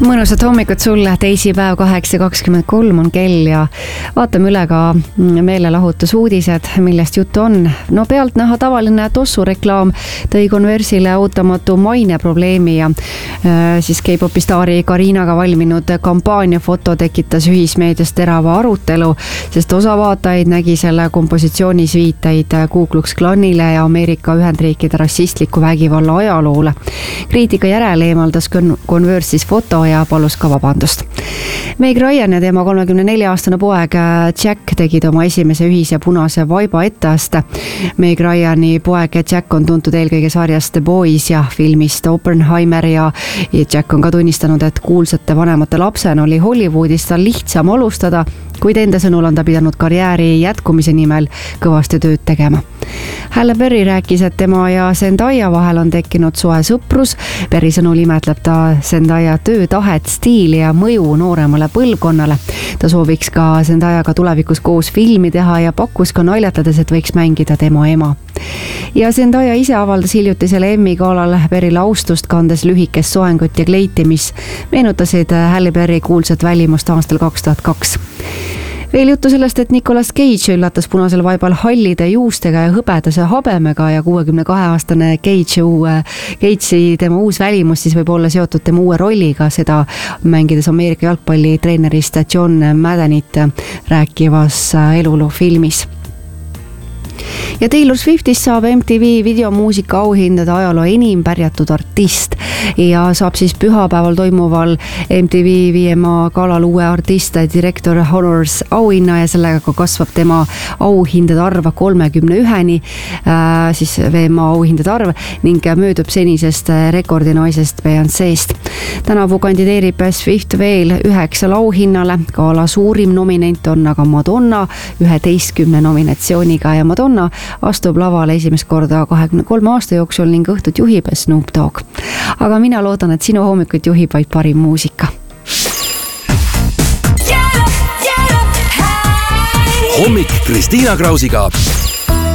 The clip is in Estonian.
Mõnusat hommikut sulle, teisipäev 8.23 on kell ja vaatame üle ka meelelahutusuudised, millest juttu on. No pealtnäha tavaline tossu reklaam tõi Converse'ile ootamatu maineprobleemi ja siis K-popi staari Karinaga valminud kampaaniafoto tekitas ühismeedias terava arutelu, sest osa vaatajaid nägi selle kompositsioonis viiteid Ku Klux Klanile ja Ameerika Ühendriikide rassistliku vägivalla ajaloole. Kriitika järel eemaldas Converse'is foto ja palus ka vabandust. Meg Ryan ja tema 34-aastane poeg Jack tegid oma esimese ühise punase vaiba etteaste. Meg Ryani poeg Jack on tuntud eelkõige sarjast The Boys ja filmist Oppenheimer ja Jack on ka tunnistanud, et kuulsate vanemate lapsena oli Hollywoodis tal lihtsam alustada, kuid enda sõnul on ta pidanud karjääri jätkumise nimel kõvasti tööd tegema. Halle Berry rääkis, et tema ja Zendaya vahel on tekkinud soe sõprus. Berry sõnul imetleb ta Zendaya töötahet, stiili ja mõju nooremale põlvkonnale. Ta sooviks ka Zendayaga tulevikus koos filmi teha ja pakkus ka naljatades, et võiks mängida tema ema. Ja Zendaya ise avaldas hiljutisele Emmy galal Berry'le austust, kandes lühikest soengut ja kleiti, mis meenutasid Halle Berry kuulsat välimust aastal 2002. Veel juttu sellest, et Nicolas Cage üllatas punasel vaibal hallide juustega ja hõbedase habemega ja 62-aastane Cage'i tema uus välimus siis võib olla seotud tema uue rolliga, seda mängides Ameerika jalgpalli treenerist John Maddenit rääkivas eluloo-filmis. Ja Taylor Swiftist saab MTV videomuusika auhindade ajaloo enim pärjatud artist ja saab siis pühapäeval toimuval MTV VMA galal uue artist Director Honors auhinna ja sellega ka kasvab tema auhindade arv 31-ni, siis VMA auhindade arv ning möödub senisest rekordinaisest Beyoncé'st. Tänavu kandideerib Swift veel 9 auhinnale, gala suurim nominent on aga Madonna 11 nominatsiooniga ja Madonna astub lavale esimest korda 23 aasta jooksul ning õhtut juhib Snoop Dogg. Aga mina loodan, et sinu hommikut juhib vaid parim muusika. Hommik Kristiina Krausiga.